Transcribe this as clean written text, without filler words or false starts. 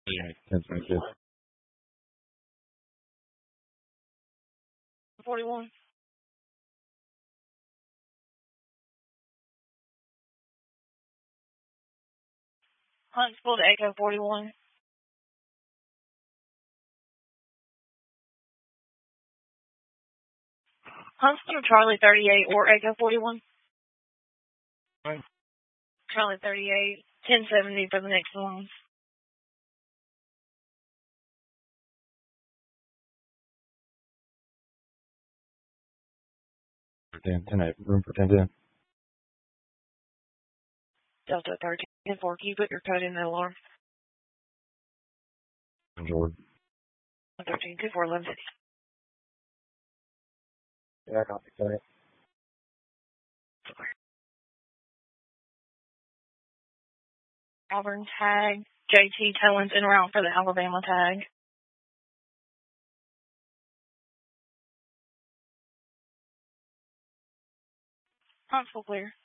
Yeah, that's my good. 41. Huntsville to Echo 41. Huntsville to Charlie 38 or Echo 41. Fine. Charlie 38, 1070 for the next one. For 10, room for 10. Delta 13 4. Can you put your code in the alarm? Jordan. 13 2 4 11 50. Yeah, I copy. Go ahead. Auburn tag. JT Towins en route for the Alabama tag. Huntsville clear.